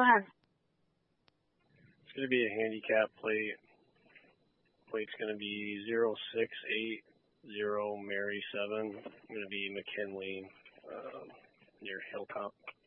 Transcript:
ahead. It's going to be a handicap plate. Plate's going to be 0680 Mary 7. Going to be McKinley near Hilltop.